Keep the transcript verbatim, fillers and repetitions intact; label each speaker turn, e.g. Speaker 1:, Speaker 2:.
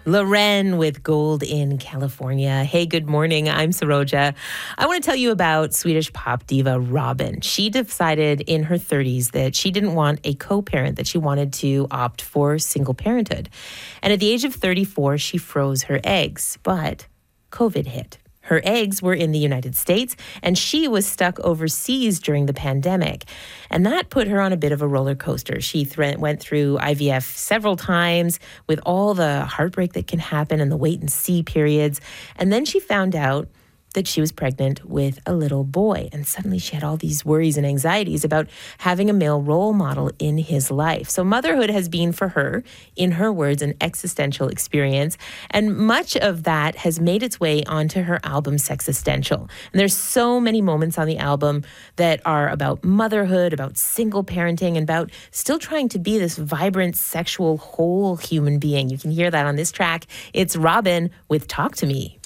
Speaker 1: Loren with Gold in California. Hey, good morning. I'm Saroja. I want to tell you about Swedish pop diva Robyn. She decided in her thirties that she didn't want a co-parent, that she wanted to opt for single parenthood. And at the age of thirty-four, she froze her eggs, but COVID hit. Her eggs were in the United States, and she was stuck overseas during the pandemic. And that put her on a bit of a roller coaster. She th- went through I V F several times with all the heartbreak that can happen and the wait and see periods. And then she found out that she was pregnant with a little boy. And suddenly she had all these worries and anxieties about having a male role model in his life. So motherhood has been for her, in her words, an existential experience. And much of that has made its way onto her album, Sexistential. And there's so many moments on the album that are about motherhood, about single parenting, and about still trying to be this vibrant, sexual, whole human being. You can hear that on this track. It's Robyn with Talk to Me.